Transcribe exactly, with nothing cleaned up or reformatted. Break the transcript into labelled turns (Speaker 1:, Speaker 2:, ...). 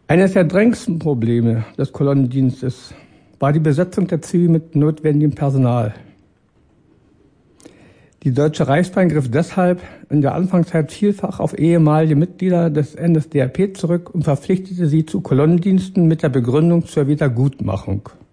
Speaker 1: Eines der drängendsten Probleme des Kolonnendienstes war die Besetzung der Züge mit notwendigem Personal. Die Deutsche Reichsbahn griff deshalb in der Anfangszeit vielfach auf ehemalige Mitglieder des N S D A P zurück und verpflichtete sie zu Kolonnendiensten mit der Begründung zur Wiedergutmachung.